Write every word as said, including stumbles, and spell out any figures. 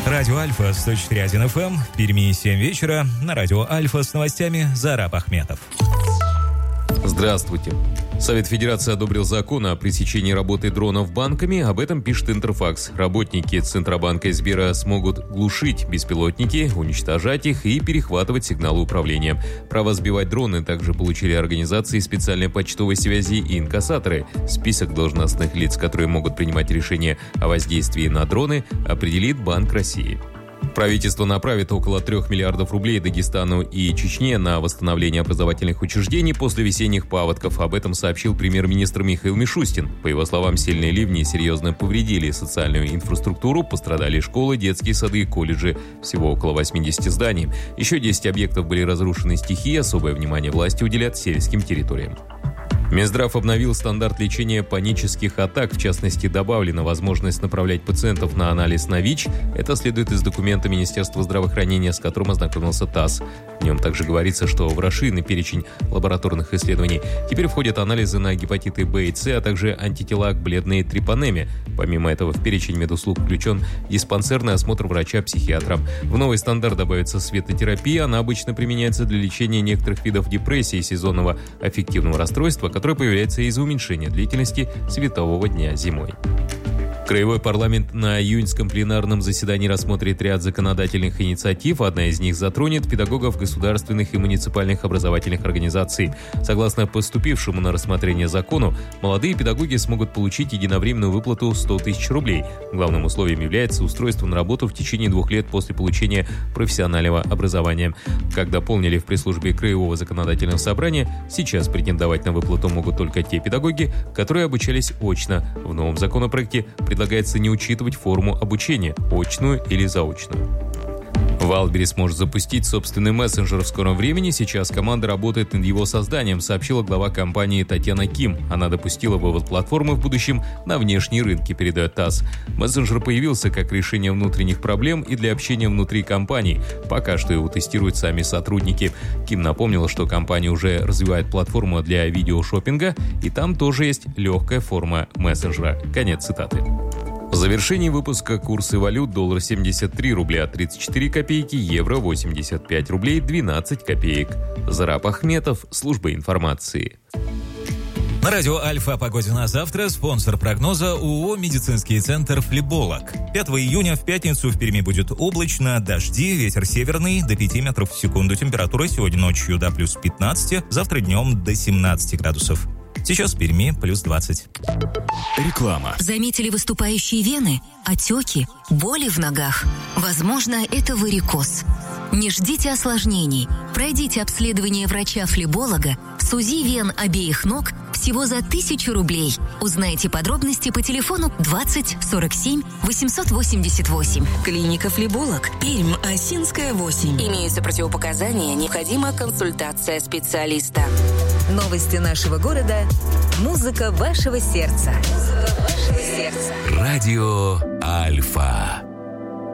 Радио Альфа сто четыре один эф эм, в Перми семь вечера. На Радио Альфа с новостями Зараб Ахметов. Здравствуйте. Совет Федерации одобрил закон о пресечении работы дронов банками. Об этом пишет Интерфакс. Работники Центробанка и Сбера смогут глушить беспилотники, уничтожать их и перехватывать сигналы управления. Право сбивать дроны также получили организации специальной почтовой связи и инкассаторы. Список должностных лиц, которые могут принимать решения о воздействии на дроны, определит Банк России. Правительство направит около трех миллиардов рублей Дагестану и Чечне на восстановление образовательных учреждений после весенних паводков. Об этом сообщил премьер-министр Михаил Мишустин. По его словам, сильные ливни серьезно повредили социальную инфраструктуру, пострадали школы, детские сады и колледжи. Всего около восьмидесяти зданий. Еще десять объектов были разрушены стихией. Особое внимание власти уделят сельским территориям. Минздрав обновил стандарт лечения панических атак. В частности, добавлена возможность направлять пациентов на анализ на ВИЧ. Это следует из документа Министерства здравоохранения, с которым ознакомился ТАСС. В нем также говорится, что в расширенный перечень лабораторных исследований теперь входят анализы на гепатиты Б и С, а также антитела к бледной трипанеме. Помимо этого, в перечень медуслуг включен диспансерный осмотр врача-психиатра. В новый стандарт добавится светотерапия. Она обычно применяется для лечения некоторых видов депрессии и сезонного аффективного расстройства, которое появляется из-за уменьшения длительности светового дня зимой. Краевой парламент на июньском пленарном заседании рассмотрит ряд законодательных инициатив. Одна из них затронет педагогов государственных и муниципальных образовательных организаций. Согласно поступившему на рассмотрение закону, молодые педагоги смогут получить единовременную выплату сто тысяч рублей. Главным условием является устройство на работу в течение двух лет после получения профессионального образования. Как дополнили в пресс-службе Краевого законодательного собрания, сейчас претендовать на выплату могут только те педагоги, которые обучались очно. В новом законопроекте предлагается Предлагается не учитывать форму обучения – очную или заочную. Вайлдберрис сможет запустить собственный мессенджер в скором времени. Сейчас команда работает над его созданием, сообщила глава компании Татьяна Ким. Она допустила вывод платформы в будущем на внешние рынки, передает ТАСС. Мессенджер появился как решение внутренних проблем и для общения внутри компании. Пока что его тестируют сами сотрудники. Ким напомнила, что компания уже развивает платформу для видеошоппинга, и там тоже есть легкая форма мессенджера. Конец цитаты. В завершении выпуска курсы валют: доллар семьдесят три рубля тридцать четыре копейки, евро восемьдесят пять рублей двенадцать копеек. Зараб Ахметов, служба информации. На радио Альфа о погоде на завтра. Спонсор прогноза ООО «Медицинский центр Флеболог». пятого июня в пятницу в Перми будет облачно, дожди, ветер северный до пяти метров в секунду. Температура сегодня ночью до плюс пятнадцати, завтра днем до семнадцати градусов. Сейчас в Перми плюс двадцать. Реклама. Заметили выступающие вены, отеки, боли в ногах? Возможно, это варикоз. Не ждите осложнений. Пройдите обследование врача-флеболога с УЗИ вен обеих ног всего за тысячу рублей. Узнайте подробности по телефону двадцать сорок семь восемьсот восемьдесят восемь. Клиника «Флеболог», Пермь, Осинская, восемь. Имеются противопоказания, необходима консультация специалиста. Новости нашего города. Музыка вашего сердца. Музыка вашего сердца. Радио Альфа.